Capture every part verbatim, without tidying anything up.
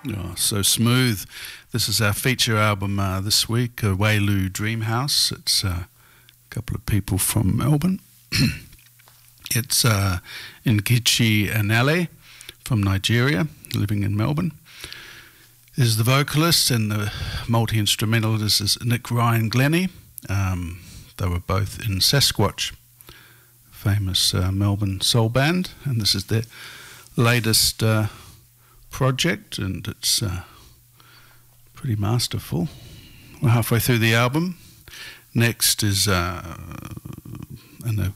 Oh, so smooth. This is our feature album uh, this week, uh, Wailu Dreamhouse. It's uh, a couple of people from Melbourne. It's uh, Nkechi Anale from Nigeria, living in Melbourne. Is the vocalist, and the multi-instrumentalist is Nick Ryan Glennie. Um, they were both in Sasquatch, famous uh, Melbourne soul band, and this is their latest uh, project, and it's uh, pretty masterful. We're halfway through the album. Next is uh, and a,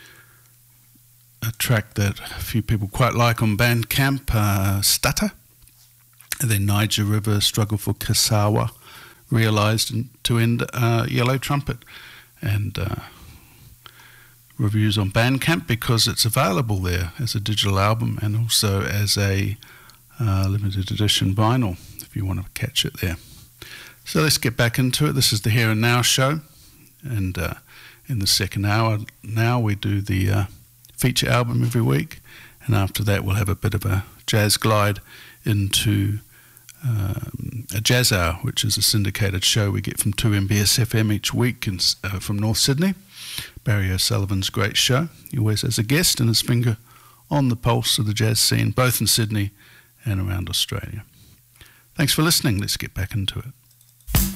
a track that a few people quite like on Bandcamp, uh, Stutter. And then Niger River, Struggle for Kasawa, realised to end uh, Yellow Trumpet. And uh, reviews on Bandcamp, because it's available there as a digital album and also as a uh, limited edition vinyl, if you want to catch it there. So let's get back into it. This is the Here and Now show. And uh, in the second hour now, we do the uh, feature album every week. And after that, we'll have a bit of a jazz glide into Um, a Jazz Hour, which is a syndicated show we get from two M B S F M each week in, uh, from North Sydney. Barry O'Sullivan's great show. He always has a guest and his finger on the pulse of the jazz scene, both in Sydney and around Australia. Thanks for listening. Let's get back into it.